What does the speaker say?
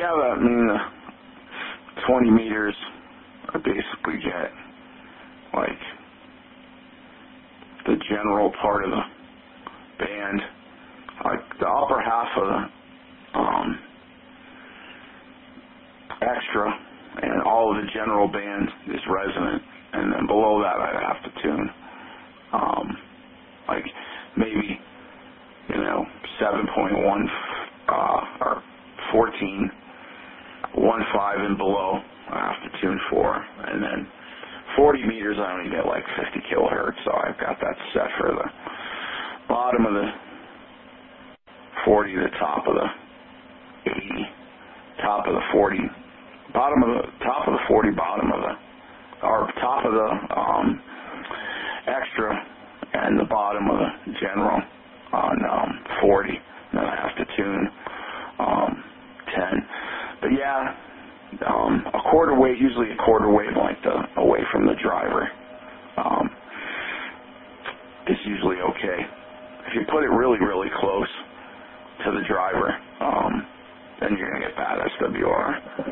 Yeah, I mean, the 20 meters, I basically get, like, the general part of the band. Like, the upper half of the extra and all of the general band is resonant, and then below that I'd have to tune. Like, maybe, 7.1 or 14, 1.5 and below I have to tune for, and then 40 meters I only get like 50 kilohertz, so I've got that set for the bottom of the 40, the top of the 80, top of the 40, bottom of the top of the 40, bottom of the, or top of the extra, and the bottom of the general on 40. And then I have to tune 10. But yeah, a quarter wave, usually a quarter wavelength away from the driver is usually okay. If you put it really, really close to the driver, then you're going to get bad SWR.